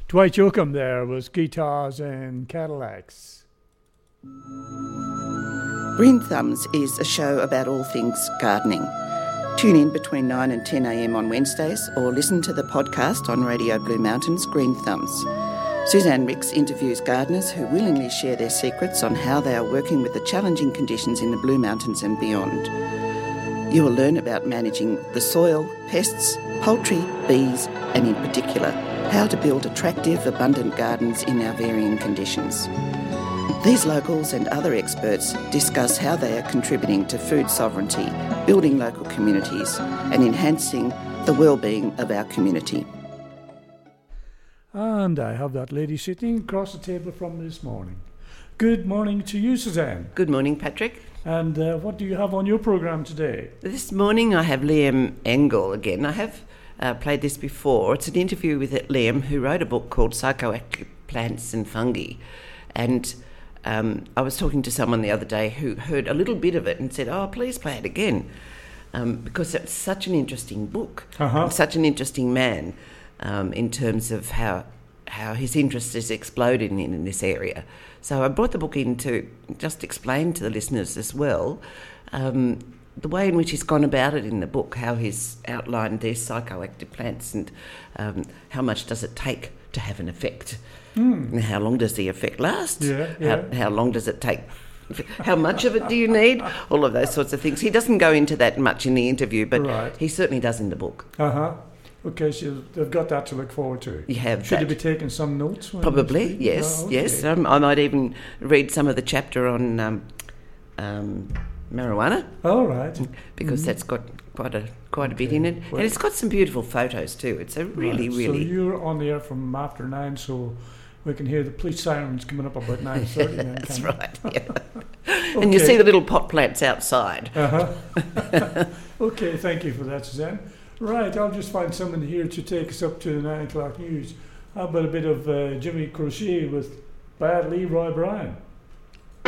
Dwight Yoakam there was Guitars and Cadillacs. Green Thumbs is a show about all things gardening. Tune in between 9 and 10 a.m. on Wednesdays or listen to the podcast on Radio Blue Mountains Green Thumbs. Suzanne Ricks interviews gardeners who willingly share their secrets on how they are working with the challenging conditions in the Blue Mountains and beyond. You will learn about managing the soil, pests, poultry, bees, and in particular, how to build attractive, abundant gardens in our varying conditions. These locals and other experts discuss how they are contributing to food sovereignty, building local communities, and enhancing the well-being of our community. And I have that lady sitting across the table from me this morning. Good morning to you, Suzanne. Good morning, Patrick. And what do you have on your programme today? This morning I have Liam Engel again. I have played this before. It's an interview with Liam, who wrote a book called Psychoactive Plants and Fungi. And I was talking to someone the other day who heard a little bit of it and said, oh, please play it again, because it's such an interesting book, such an interesting man in terms of how his interest has exploded in this area. So I brought the book in to just explain to the listeners as well the way in which he's gone about it in the book, how he's outlined these psychoactive plants and how much does it take to have an effect. And how long does the effect last? How long does it take? How much of it do you need? All of those sorts of things. He doesn't go into that much in the interview, but he certainly does in the book. Okay, so they've got that to look forward to. You have Should that. they be taking some notes? Probably, yes, yes. I might even read some of the chapter on marijuana. All right. Because that's got quite a bit in it. And it's got some beautiful photos too. It's a really... So you're on the air from after 9, so we can hear the police sirens coming up about 9:30. That's right, yeah. And you see the little pot plants outside. Okay, thank you for that, Suzanne. Right, I'll just find someone here to take us up to the 9 o'clock news. How about a bit of Jimmy Crochet with Bad Leroy Bryan?